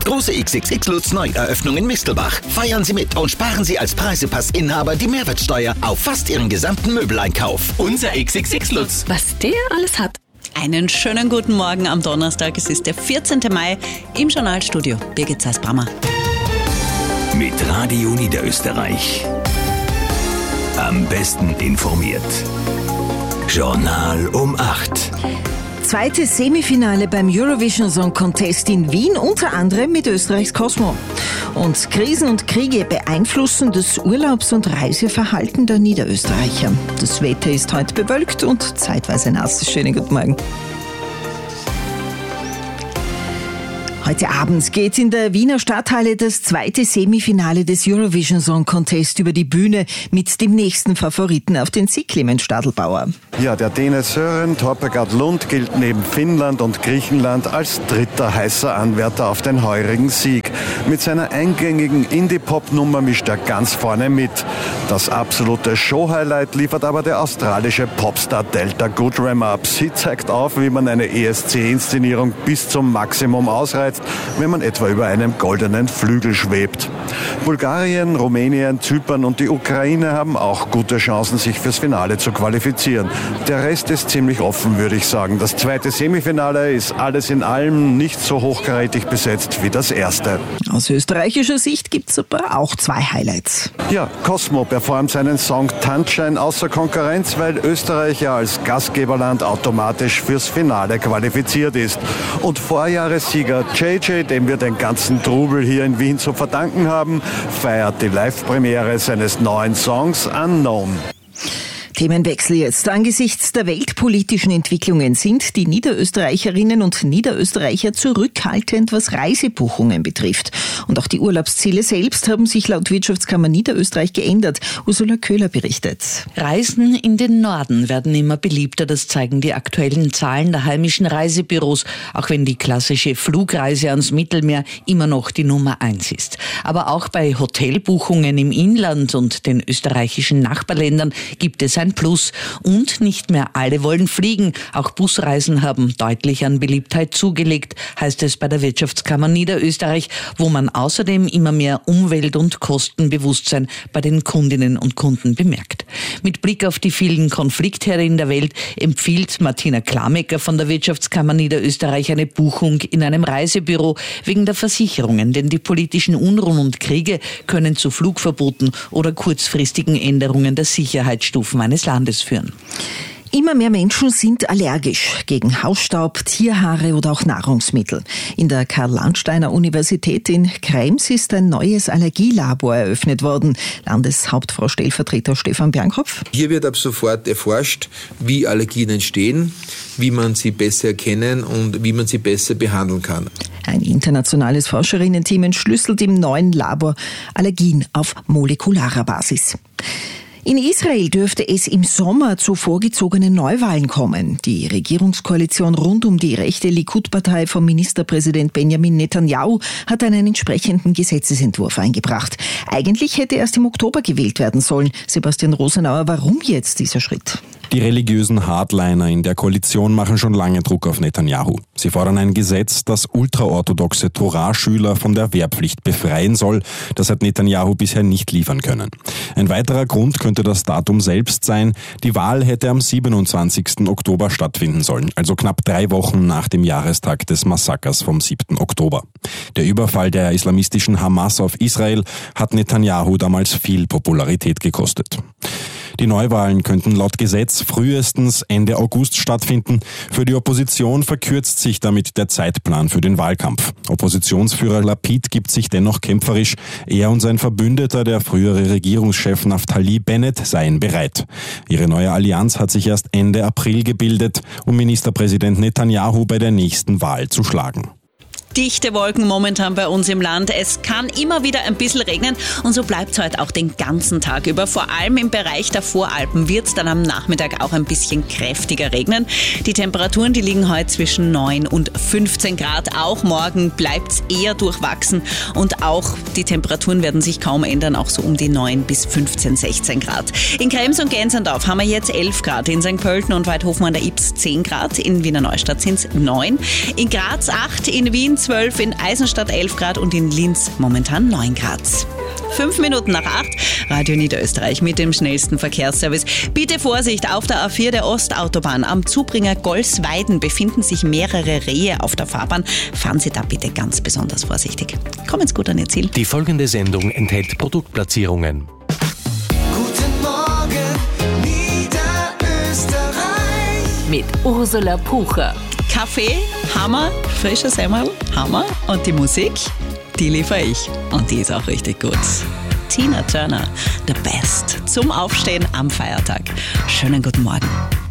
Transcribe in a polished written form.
Große XXX Lutz Neueröffnung in Mistelbach. Feiern Sie mit und sparen Sie als Preisepassinhaber die Mehrwertsteuer auf fast Ihren gesamten Möbeleinkauf. Unser XXX Lutz. Was der alles hat. Einen schönen guten Morgen am Donnerstag. Es ist der 14. Mai im Journalstudio. Birgit Zeiss-Brammer. Mit Radio Niederösterreich. Am besten informiert. Journal um 8. Zweites Semifinale beim Eurovision Song Contest in Wien, unter anderem mit Österreichs Cosmo. Und Krisen und Kriege beeinflussen das Urlaubs- und Reiseverhalten der Niederösterreicher. Das Wetter ist heute bewölkt und zeitweise nass. Schönen guten Morgen. Heute Abend geht in der Wiener Stadthalle das zweite Semifinale des Eurovision Song Contest über die Bühne mit dem nächsten Favoriten auf den Sieg, Clemens Stadelbauer. Ja, der Däne Sören Torpegaard Lund gilt neben Finnland und Griechenland als dritter heißer Anwärter auf den heurigen Sieg. Mit seiner eingängigen Indie-Pop-Nummer mischt er ganz vorne mit. Das absolute Show-Highlight liefert aber der australische Popstar Delta Goodrem ab. Sie zeigt auf, wie man eine ESC-Inszenierung bis zum Maximum ausreizt, wenn man etwa über einem goldenen Flügel schwebt. Bulgarien, Rumänien, Zypern und die Ukraine haben auch gute Chancen, sich fürs Finale zu qualifizieren. Der Rest ist ziemlich offen, würde ich sagen. Das zweite Semifinale ist alles in allem nicht so hochkarätig besetzt wie das erste. Aus österreichischer Sicht gibt es aber auch zwei Highlights. Ja, Cosmo performt seinen Song Tanzschein außer Konkurrenz, weil Österreich ja als Gastgeberland automatisch fürs Finale qualifiziert ist. Und Vorjahressieger JJ, dem wir den ganzen Trubel hier in Wien zu verdanken haben, feiert die Live-Premiere seines neuen Songs Unknown. Themenwechsel jetzt. Angesichts der weltpolitischen Entwicklungen sind die Niederösterreicherinnen und Niederösterreicher zurückhaltend, was Reisebuchungen betrifft. Und auch die Urlaubsziele selbst haben sich laut Wirtschaftskammer Niederösterreich geändert. Ursula Köhler berichtet. Reisen in den Norden werden immer beliebter, das zeigen die aktuellen Zahlen der heimischen Reisebüros, auch wenn die klassische Flugreise ans Mittelmeer immer noch die Nummer 1 ist. Aber auch bei Hotelbuchungen im Inland und den österreichischen Nachbarländern gibt es ein Plus. Und nicht mehr alle wollen fliegen. Auch Busreisen haben deutlich an Beliebtheit zugelegt, heißt es bei der Wirtschaftskammer Niederösterreich, wo man außerdem immer mehr Umwelt- und Kostenbewusstsein bei den Kundinnen und Kunden bemerkt. Mit Blick auf die vielen Konfliktherde in der Welt empfiehlt Martina Klamecker von der Wirtschaftskammer Niederösterreich eine Buchung in einem Reisebüro wegen der Versicherungen, denn die politischen Unruhen und Kriege können zu Flugverboten oder kurzfristigen Änderungen der Sicherheitsstufen eines Landes führen. Immer mehr Menschen sind allergisch gegen Hausstaub, Tierhaare oder auch Nahrungsmittel. In der Karl-Landsteiner-Universität in Krems ist ein neues Allergielabor eröffnet worden. Landeshauptfrau-Stellvertreter Stefan Bernkopf. Hier wird ab sofort erforscht, wie Allergien entstehen, wie man sie besser erkennen und wie man sie besser behandeln kann. Ein internationales Forscherinnen-Team entschlüsselt im neuen Labor Allergien auf molekularer Basis. In Israel dürfte es im Sommer zu vorgezogenen Neuwahlen kommen. Die Regierungskoalition rund um die rechte Likud-Partei von Ministerpräsident Benjamin Netanyahu hat einen entsprechenden Gesetzesentwurf eingebracht. Eigentlich hätte erst im Oktober gewählt werden sollen. Sebastian Rosenauer, warum jetzt dieser Schritt? Die religiösen Hardliner in der Koalition machen schon lange Druck auf Netanyahu. Sie fordern ein Gesetz, das ultraorthodoxe Torah-Schüler von der Wehrpflicht befreien soll. Das hat Netanyahu bisher nicht liefern können. Ein weiterer Grund könnte das Datum selbst sein. Die Wahl hätte am 27. Oktober stattfinden sollen, also knapp 3 Wochen nach dem Jahrestag des Massakers vom 7. Oktober. Der Überfall der islamistischen Hamas auf Israel hat Netanyahu damals viel Popularität gekostet. Die Neuwahlen könnten laut Gesetz frühestens Ende August stattfinden. Für die Opposition verkürzt sich damit der Zeitplan für den Wahlkampf. Oppositionsführer Lapid gibt sich dennoch kämpferisch. Er und sein Verbündeter, der frühere Regierungschef Naftali Bennett, seien bereit. Ihre neue Allianz hat sich erst Ende April gebildet, um Ministerpräsident Netanyahu bei der nächsten Wahl zu schlagen. Dichte Wolken momentan bei uns im Land. Es kann immer wieder ein bisschen regnen und so bleibt es heute auch den ganzen Tag über. Vor allem im Bereich der Voralpen wird es dann am Nachmittag auch ein bisschen kräftiger regnen. Die Temperaturen, die liegen heute zwischen 9 und 15 Grad. Auch morgen bleibt es eher durchwachsen und auch die Temperaturen werden sich kaum ändern, auch so um die 9 bis 15, 16 Grad. In Krems und Gänserndorf haben wir jetzt 11 Grad, in St. Pölten und Weidhofen an der Ips 10 Grad, in Wiener Neustadt sind es 9, in Graz 8, in Wien 12, in Eisenstadt 11 Grad und in Linz momentan 9 Grad. 5 Minuten nach 8, Radio Niederösterreich mit dem schnellsten Verkehrsservice. Bitte Vorsicht, auf der A4 der Ostautobahn am Zubringer Golsweiden befinden sich mehrere Rehe auf der Fahrbahn. Fahren Sie da bitte ganz besonders vorsichtig. Kommen Sie gut an Ihr Ziel. Die folgende Sendung enthält Produktplatzierungen. Guten Morgen, Niederösterreich. Mit Ursula Pucher. Kaffee, Hammer, frischer Semmel, Hammer und die Musik, die liefere ich. Und die ist auch richtig gut. Tina Turner, The Best. Zum Aufstehen am Feiertag. Schönen guten Morgen.